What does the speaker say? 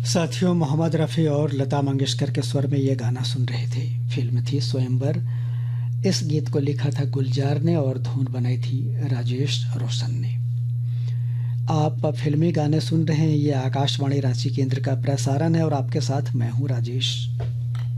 साथियों, मोहम्मद रफ़ी और लता मंगेशकर के स्वर में ये गाना सुन रहे थे। फिल्म थी स्वयंवर। इस गीत को लिखा था गुलजार ने और धुन बनाई थी राजेश रोशन ने। आप फिल्मी गाने सुन रहे हैं। ये आकाशवाणी रांची केंद्र का प्रसारण है और आपके साथ मैं हूं राजेश।